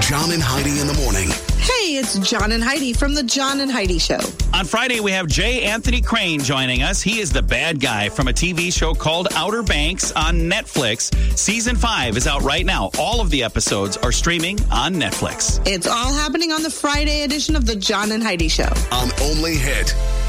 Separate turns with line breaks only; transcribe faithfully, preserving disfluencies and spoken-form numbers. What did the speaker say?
John and Heidi in the morning.
Hey, it's John and Heidi from the John and Heidi Show.
On Friday, we have J. Anthony Crane joining us. He is the bad guy from a T V show called Outer Banks on Netflix. Season five is out right now. All of the episodes are streaming on Netflix.
It's all happening on the Friday edition of the John and Heidi Show.
On Only Hit